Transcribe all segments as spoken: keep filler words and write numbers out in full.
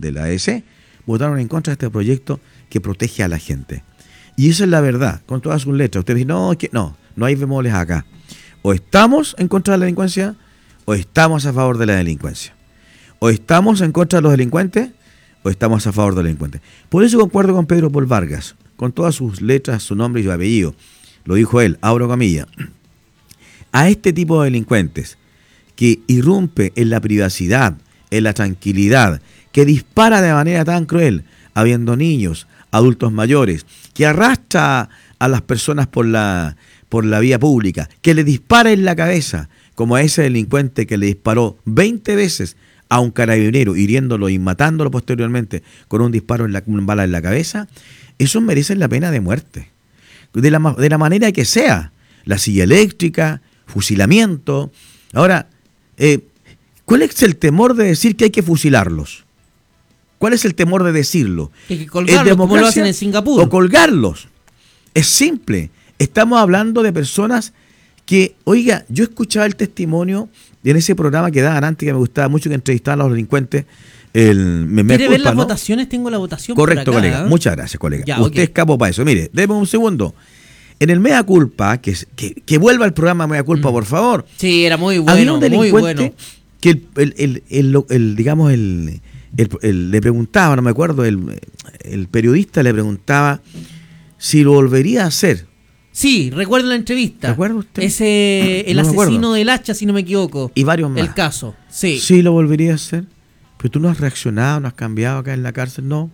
de la A D C, votaron en contra de este proyecto que protege a la gente. Y esa es la verdad, con todas sus letras. Ustedes dicen, no, es que no, no hay bemoles acá. O estamos en contra de la delincuencia, o estamos a favor de la delincuencia. O estamos en contra de los delincuentes, o estamos a favor de los delincuentes. Por eso concuerdo con Pedro Paul Vargas, con todas sus letras, su nombre y su apellido. Lo dijo él, abro comillas. A este tipo de delincuentes que irrumpe en la privacidad, en la tranquilidad, que dispara de manera tan cruel, habiendo niños, adultos mayores, que arrastra a las personas por la, por la vía pública, que le dispara en la cabeza, como a ese delincuente que le disparó veinte veces a un carabinero, hiriéndolo y matándolo posteriormente con un disparo en la, una bala en la cabeza, esos merecen la pena de muerte. De la, de la manera que sea, la silla eléctrica, fusilamiento. Ahora, eh, ¿cuál es el temor de decir que hay que fusilarlos? ¿Cuál es el temor de decirlo? Hay que colgarlos, como lo hacen en Singapur. O colgarlos. Es simple. Estamos hablando de personas que, oiga, yo escuchaba el testimonio en ese programa que daban antes, que me gustaba mucho, que entrevistaban a los delincuentes. El, me, me ¿Quiere culpa, ver las ¿no? votaciones? Tengo la votación Correcto, por acá, colega. ¿eh? Muchas gracias, colega. Ya, Usted okay. es capo para eso. Mire, déme un segundo. En el Mea Culpa, que, que, que vuelva el programa Mea Culpa, mm. por favor. Sí, era muy bueno, Había un delincuente muy bueno. que el, el, el, el, el, el digamos, el, el, el, le preguntaba, no me acuerdo, el, el periodista le preguntaba si lo volvería a hacer. Sí, recuerdo la entrevista. ¿Recuerda usted? Ese, el no asesino del hacha, si no me equivoco. Y varios más. El caso, sí. Sí, lo volvería a hacer. Pero tú no has reaccionado, no has cambiado acá en la cárcel, no.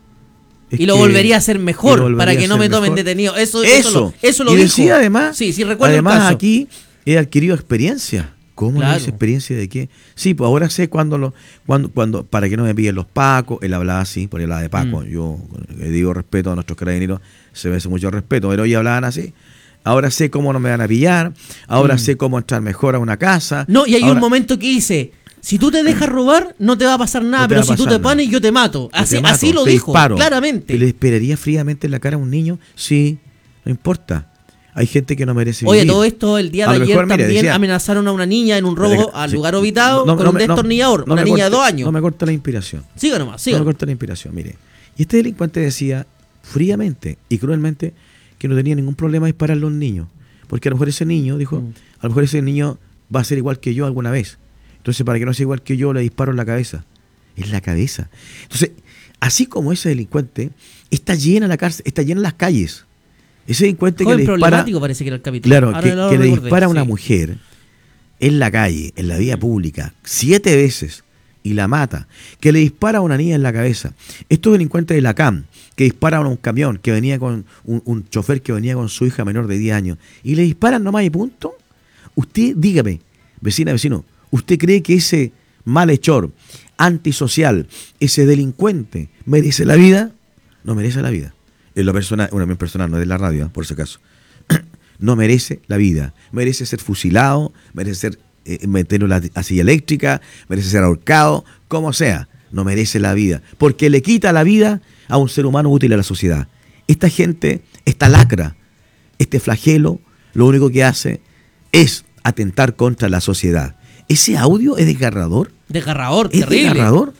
Es y lo volvería a hacer mejor para que no me tomen mejor. detenido. Eso, eso, eso lo, eso lo y dijo. Decía además, sí, sí, recuerdo además el caso. Aquí he adquirido experiencia. ¿Cómo claro. ¿Esa experiencia de qué? Sí, pues ahora sé cuando lo, cuando, cuando, para que no me pillen los pacos, él hablaba así, porque él hablaba de Paco. Mm. Yo le digo respeto a nuestros carabineros, se me hace mucho respeto, pero ellos hablaban así. Ahora sé cómo no me van a pillar, ahora mm. sé cómo entrar mejor a una casa. No, y hay ahora, un momento que dice, si tú te dejas robar, no te va a pasar nada, no pero si tú te pones, yo te mato. Así, te mato, así lo dijo, disparo. Claramente. ¿Y le esperaría fríamente en la cara a un niño? Sí, no importa. Hay gente que no merece Oye, vivir. todo esto, el día de ayer mejor, también mire, decía, amenazaron a una niña en un robo al sí, lugar habitado no, no, con no, un destornillador, no, una niña corte, de dos años. No me corta la inspiración. Siga nomás, siga. No me corta la inspiración, mire. Y este delincuente decía fríamente y cruelmente que no tenía ningún problema dispararle a un niño. Porque a lo mejor ese niño, dijo, mm. a lo mejor ese niño va a ser igual que yo alguna vez. Entonces, para que no sea igual que yo, le disparo en la cabeza. En la cabeza. Entonces, así como ese delincuente, está llena la cárcel, está llena las calles. Ese delincuente Joven que le dispara. Parece que era el capítulo. Claro, que, que le dispara a una sí. mujer en la calle, en la vía pública, siete veces y la mata. Que le dispara a una niña en la cabeza. Estos delincuentes de la C A M, que disparan a un camión que venía con un, un chofer que venía con su hija menor de diez años y le disparan nomás y punto. Usted, dígame, vecina, vecino, ¿usted cree que ese malhechor, antisocial, ese delincuente merece la vida? No merece la vida. En lo personal, una vez personal, no es de la radio, ¿eh? Por si acaso. No merece la vida. Merece ser fusilado, merece ser eh, meterlo en la silla eléctrica, merece ser ahorcado, como sea. No merece la vida. Porque le quita la vida a un ser humano útil a la sociedad. Esta gente, esta lacra, este flagelo, lo único que hace es atentar contra la sociedad. ¿Ese audio es desgarrador? Desgarrador, ¿Es terrible. desgarrador?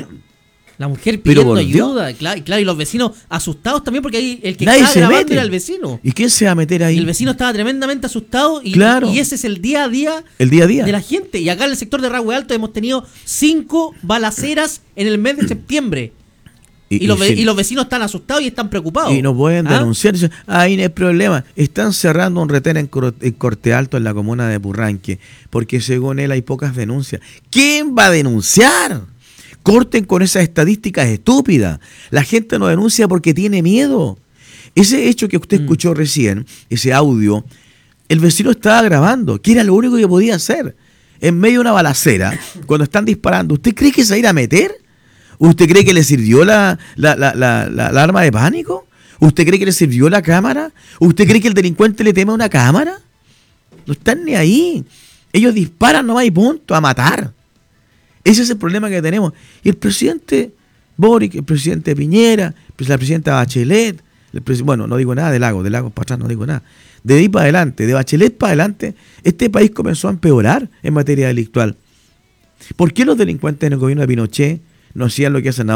La mujer pidiendo ayuda, claro, claro, y los vecinos asustados también porque ahí el que Nadie estaba se grabando mete. era el vecino. ¿Y quién se va a meter ahí? Y el vecino estaba tremendamente asustado y, claro. y ese es el día a día, el día a día de la gente. Y acá en el sector de Rahue Alto hemos tenido cinco balaceras en el mes de septiembre. Y, y, los, y, y los vecinos están asustados y están preocupados. Y no pueden ¿Ah? denunciar. Ahí no hay problema. Están cerrando un retén en, en Corte Alto, en la comuna de Purranque, porque según él hay pocas denuncias. ¿Quién va a denunciar? Corten con esas estadísticas estúpidas. La gente no denuncia porque tiene miedo. Ese hecho que usted mm. escuchó recién, ese audio, el vecino estaba grabando, que era lo único que podía hacer. En medio de una balacera, cuando están disparando, ¿usted cree que se va a ir a meter? ¿Usted cree que le sirvió la, la, la, la, la, la arma de pánico? ¿Usted cree que le sirvió la cámara? ¿Usted cree que el delincuente le teme a una cámara? No están ni ahí. Ellos disparan nomás y punto, a matar. Ese es el problema que tenemos. Y el presidente Boric, el presidente Piñera, la presidenta Bachelet, el pres- bueno, no digo nada de Lagos, de Lagos para atrás no digo nada. De ahí para adelante, de Bachelet para adelante, este país comenzó a empeorar en materia delictual. ¿Por qué los delincuentes en el gobierno de Pinochet no hacían lo que hacen ahora?